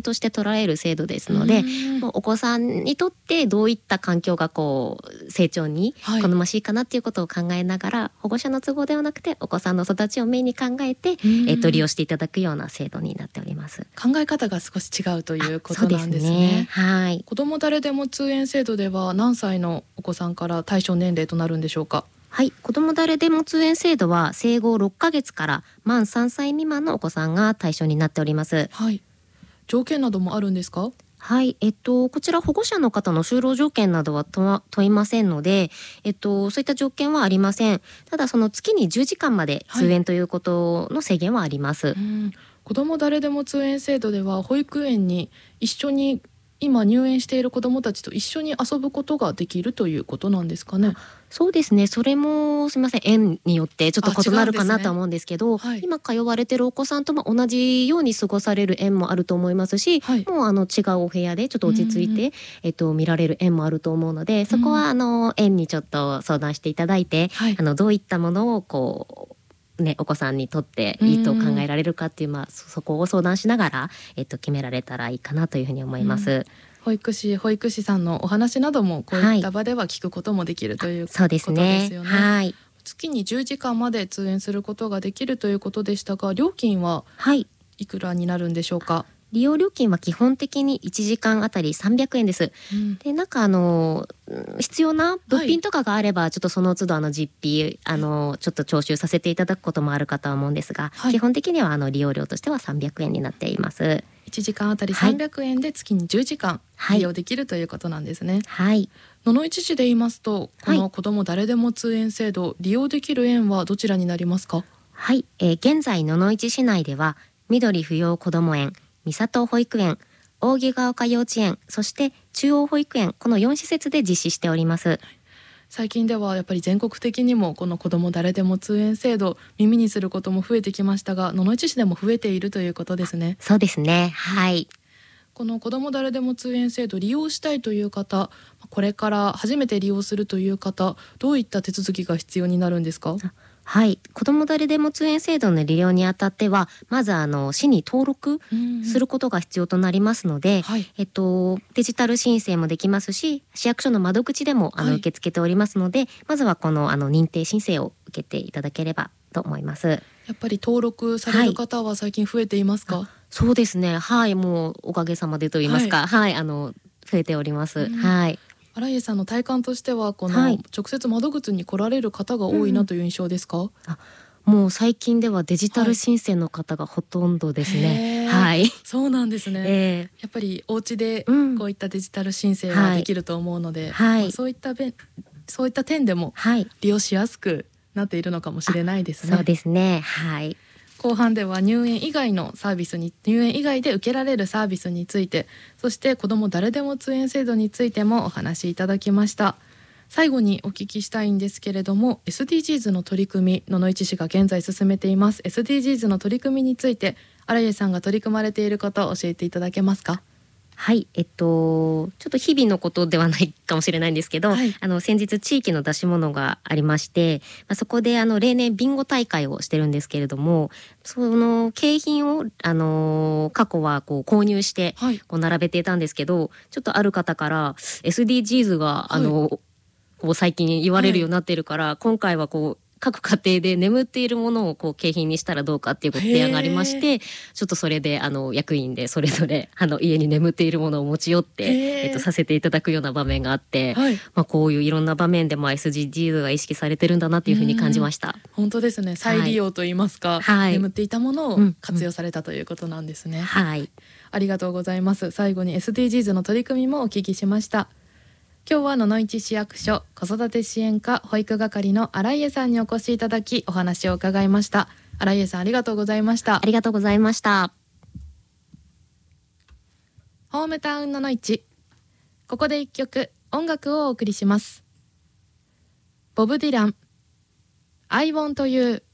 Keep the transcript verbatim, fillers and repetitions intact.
として捉える制度ですので、もうお子さんにとってどういった環境がこう成長に好ましいかなっていうことを考えながら、はい、保護者の都合ではなくてお子さんの育ちをメインに考えて、えっと、利用していただくような制度になっております。 考え方が少し違うということなんですね。そうですね、 はい、 子ども誰でも通園制度では何歳のお子さんから対象年齢となるんでしょうか。 はい、子ども誰でも通園制度は生後ろっかげつから満さんさい未満のお子さんが対象になっております。 はい、条件などもあるんですか。 はい、えっと、こちら保護者の方の就労条件などは問問いませんので、えっと、そういった条件はありません。ただその月にじゅうじかんまで通園ということの制限はあります。はい、 うん、子ども誰でも通園制度では保育園に一緒に今入園している子どもたちと一緒に遊ぶことができるということなんですかね。 そうですね、それもすみません、園によってちょっと異なるかなとは思うんですけど、ね、はい、今通われてるお子さんとも同じように過ごされる園もあると思いますし、はい、もうあの違うお部屋でちょっと落ち着いて、えっと、見られる園もあると思うので、そこはあの園にちょっと相談していただいて、はい、あのどういったものをこうね、お子さんにとっていいと考えられるかっていう、まあ、そこを相談しながら、えっと、決められたらいいかなというふうに思います。 保育士保育士さんのお話などもこういった場では聞くこともできるということですよね。 はい、そうですね、はい、 月にじゅうじかんまで通園することができるということでしたが、料金はいくらになるんでしょうか。 利用料金は基本的にいちじかんあたりさんびゃくえんです。うん、でなんかあの必要な物品とかがあれば、はい、ちょっとその都度あの実費あのちょっと徴収させていただくこともあるかとは思うんですが、はい、基本的にはあの利用料としてはさんびゃくえんになっています。 いちじかんあたりさんびゃくえんで月にじゅうじかん利用できるということなんですね。 はい、 野々市市で言いますと、この子ども誰でも通園制度、利用できる園はどちらになりますか。 はい、えー、現在野々市市内では緑扶養こども園、三郷保育園、扇ヶ丘幼稚園、そして中央保育園、このよん施設で実施しております。 最近ではやっぱり全国的にもこの子ども誰でも通園制度耳にすることも増えてきましたが、野々市市でも増えているということですね。 そうですね、はい、 この子ども誰でも通園制度利用したいという方、これから初めて利用するという方、どういった手続きが必要になるんですか。 はい、子ども誰でも通園制度の利用にあたってはまずあの市に登録することが必要となりますので、はい、えっと、デジタル申請もできますし、市役所の窓口でもあの、はい、受け付けておりますので、まずはこのあの認定申請を受けていただければと思います。やっぱり登録される方は最近増えていますか。はい、 そうですね、はい、もうおかげさまでと言いますか、はい、はい、あの増えております。はい、 新家さんの体感としてはこの直接窓口に来られる方が多いなという印象ですか。うん、 あ、もう最近ではデジタル申請の方がほとんどですね。はい、 そうなんですね。えー、やっぱりお家でこういったデジタル申請ができると思うので、はい、まあ、そういったべそういった点でも利用しやすくなっているのかもしれないですね。 そうですね、はい。 後半では入園以外のサービスに入園以外で受けられるサービスについて、そして子ども誰でも通園制度についてもお話しいただきました。最後にお聞きしたいんですけれども、 エスディージーズ の取り組み、野々市市が現在進めています エスディージーズ の取り組みについて、新家さんが取り組まれていることを教えていただけますか。 はい、えっとちょっと日々のことではないかもしれないんですけど、はい、あの先日地域の出し物がありまして、まあ、そこであの例年ビンゴ大会をしてるんですけれども、その景品をあの過去はこう購入してこう並べていたんですけど、はい、ちょっとある方から エスディージーズ があの、はい、こう最近言われるようになっているから、はい、今回はこう各家庭で眠っているものをこう景品にしたらどうかっていうご提案がありまして、ちょっとそれであの役員でそれぞれあの家に眠っているものを持ち寄って、えっと、させていただくような場面があって、はい、まあ、こういういろんな場面でも エスディージーズ が意識されてるんだなっていうふうに感じました。 本当ですね、再利用といいますか、はい、眠っていたものを活用されたということなんですね。うんうん、はい、ありがとうございます。最後に エスディージーズ の取り組みもお聞きしました。今日は野々市市役所子育て支援課保育係の新家さんにお越しいただきお話を伺いました。新家さん、ありがとうございました。 ありがとうございました。 ホームタウン野々市、ここで一曲音楽をお送りします。ボブ・ディラン、I want you。